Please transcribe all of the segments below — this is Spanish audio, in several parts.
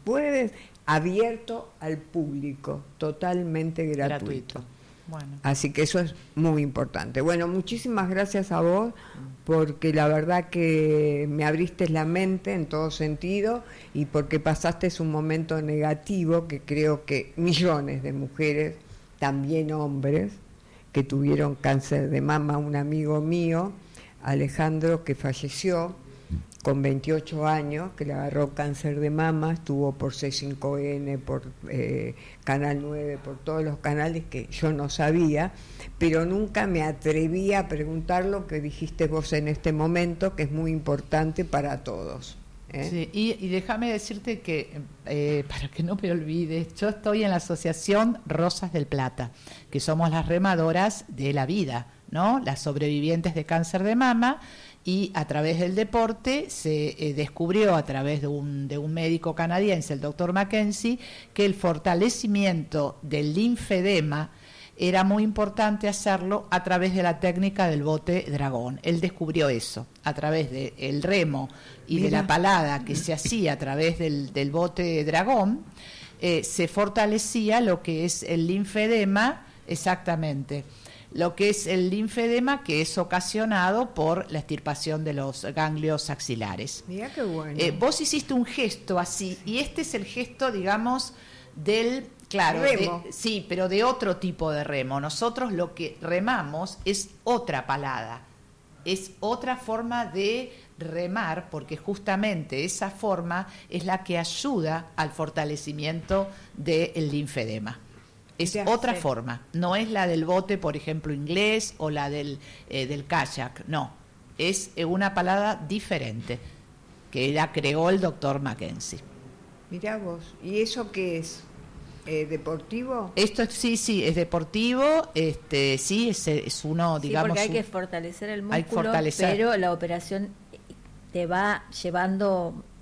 puedes, abierto al público, totalmente gratuito. Bueno. Así que eso es muy importante. Bueno, muchísimas gracias a vos, porque la verdad que me abriste la mente en todo sentido y porque pasaste un momento negativo que creo que millones de mujeres, también hombres, que tuvieron cáncer de mama. Un amigo mío, Alejandro, que falleció con 28 años, que le agarró cáncer de mama, estuvo por C5N, por Canal 9, por todos los canales que yo no sabía, pero nunca me atreví a preguntar lo que dijiste vos en este momento, que es muy importante para todos. Sí, y déjame decirte que, para que no me olvides, yo estoy en la asociación Rosas del Plata, que somos las remadoras de la vida, ¿no? Las sobrevivientes de cáncer de mama. Y a través del deporte se descubrió, a través de un médico canadiense, el doctor Mackenzie, que el fortalecimiento del linfedema era muy importante hacerlo a través de la técnica del bote dragón. Él descubrió eso, a través del remo y de la palada que se hacía a través del bote dragón, se fortalecía lo que es el linfedema, exactamente. Lo que es el linfedema, que es ocasionado por la extirpación de los ganglios axilares. Mira qué bueno. Vos hiciste un gesto así, y este es el gesto, digamos, del... Claro, remo. Sí, pero de otro tipo de remo. Nosotros lo que remamos es otra palada, es otra forma de remar, porque justamente esa forma es la que ayuda al fortalecimiento del linfedema. Es otra forma, no es la del bote, por ejemplo, inglés, o la del kayak, no, es una palabra diferente, que la creó el doctor Mackenzie. Mirá vos, ¿y eso qué es? ¿Deportivo? Esto sí, es deportivo, sí, es uno, digamos... Sí, porque hay que fortalecer el músculo, pero la operación te va llevando,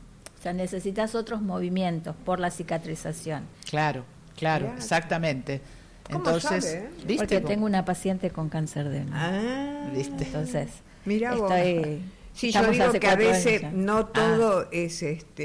o sea, necesitas otros movimientos por la cicatrización. Claro, Mirá, exactamente. ¿Cómo Entonces, sabe, ¿viste porque vos? tengo una paciente con cáncer de mama. ¿Viste? Entonces, Mirá vos. Sí, yo estamos digo hace que a 4 veces años ya. no todo es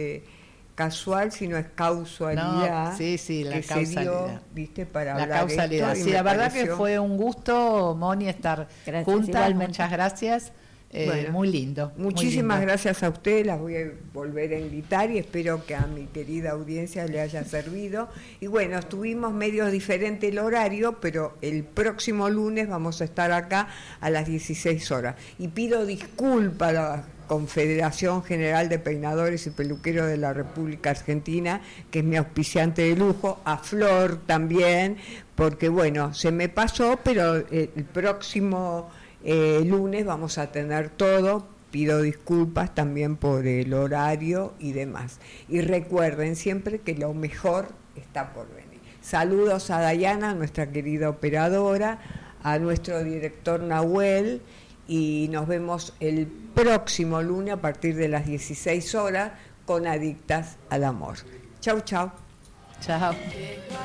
casual, sino es causalidad. No, sí, la que causalidad. se dio, ¿viste? Para La hablar causalidad. esto, y Sí, me la verdad pareció... que fue un gusto, Moni, estar Gracias, juntas. igualmente. Muchas gracias. Bueno, muy lindo. Muchísimas muy lindo. gracias a ustedes, las voy a volver a invitar y espero que a mi querida audiencia le haya servido. Y bueno, estuvimos medio diferente el horario, pero el próximo lunes vamos a estar acá a las 16 horas. Y pido disculpas a la Confederación General de Peinadores y Peluqueros de la República Argentina, que es mi auspiciante de lujo, a Flor también, porque bueno, se me pasó, pero el próximo... lunes vamos a tener todo. Pido disculpas también por el horario y demás. Y recuerden siempre que lo mejor está por venir. Saludos a Dayana, nuestra querida operadora, a nuestro director Nahuel, y nos vemos el próximo lunes a partir de las 16 horas con Adictas al Amor. Chau, chau. Chao.